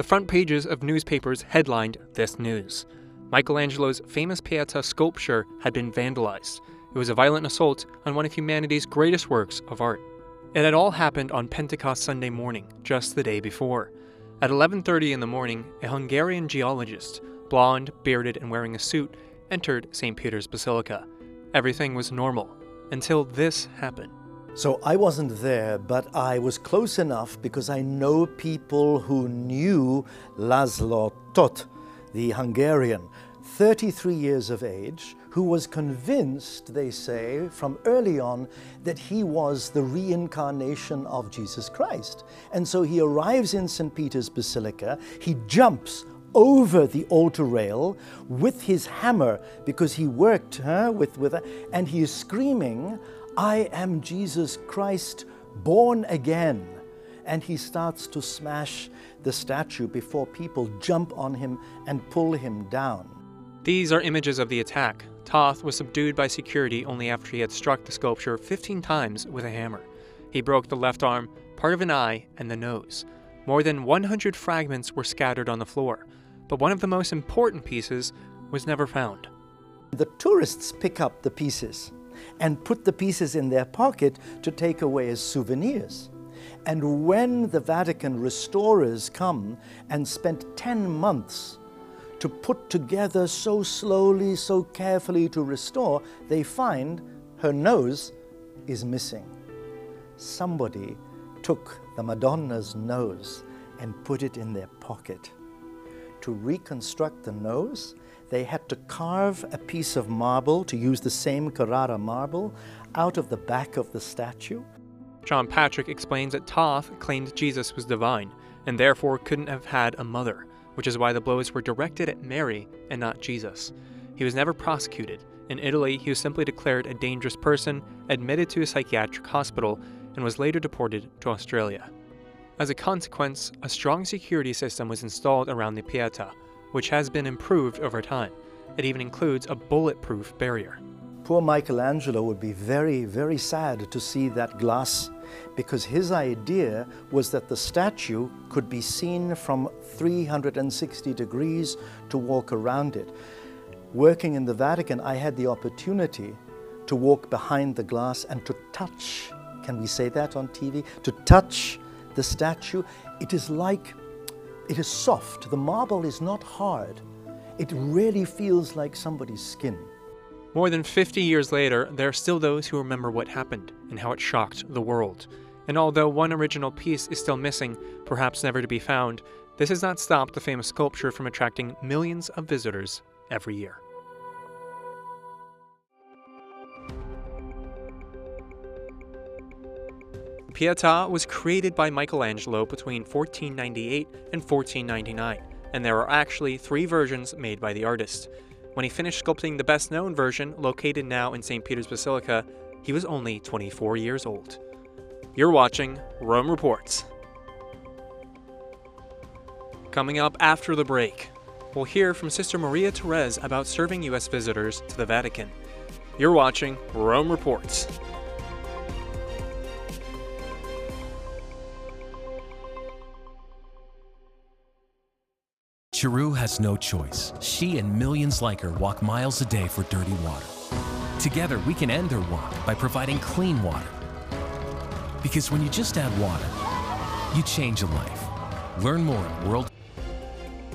front pages of newspapers headlined this news. Michelangelo's famous Pietà sculpture had been vandalized. It was a violent assault on one of humanity's greatest works of art. It had all happened on Pentecost Sunday morning, just the day before. At 11:30 in the morning, a Hungarian geologist, blonde, bearded, and wearing a suit, entered St. Peter's Basilica. Everything was normal, until this happened. So I wasn't there, but I was close enough because I know people who knew Laszlo Tóth, the Hungarian, 33 years of age, who was convinced, they say, from early on, that he was the reincarnation of Jesus Christ. And so he arrives in St. Peter's Basilica, he jumps over the altar rail with his hammer, because he worked with and he is screaming, "I am Jesus Christ, born again." And he starts to smash the statue before people jump on him and pull him down. These are images of the attack. Tóth was subdued by security only after he had struck the sculpture 15 times with a hammer. He broke the left arm, part of an eye, and the nose. More than 100 fragments were scattered on the floor, but one of the most important pieces was never found. The tourists pick up the pieces and put the pieces in their pocket to take away as souvenirs. And when the Vatican restorers come and spent 10 months to put together so slowly, so carefully to restore, they find her nose is missing. Somebody took the Madonna's nose and put it in their pocket. To reconstruct the nose, they had to carve a piece of marble, to use the same Carrara marble, out of the back of the statue. John Patrick explains that Tóth claimed Jesus was divine, and therefore couldn't have had a mother, which is why the blows were directed at Mary and not Jesus. He was never prosecuted. In Italy, he was simply declared a dangerous person, admitted to a psychiatric hospital, and was later deported to Australia. As a consequence, a strong security system was installed around the Pietà, which has been improved over time. It even includes a bulletproof barrier. Poor Michelangelo would be very, very sad to see that glass, because his idea was that the statue could be seen from 360 degrees to walk around it. Working in the Vatican, I had the opportunity to walk behind the glass and to touch, can we say that on TV? To touch the statue. It is soft. The marble is not hard. It really feels like somebody's skin. More than 50 years later, there are still those who remember what happened and how it shocked the world. And although one original piece is still missing, perhaps never to be found, this has not stopped the famous sculpture from attracting millions of visitors every year. Pietà was created by Michelangelo between 1498 and 1499, and there are actually 3 versions made by the artist. When he finished sculpting the best-known version, located now in St. Peter's Basilica, he was only 24 years old. You're watching Rome Reports. Coming up after the break, we'll hear from Sister Maria Therese about serving U.S. visitors to the Vatican. You're watching Rome Reports. Chiru has no choice. She and millions like her walk miles a day for dirty water. Together, we can end their walk by providing clean water. Because when you just add water, you change a life. Learn more at World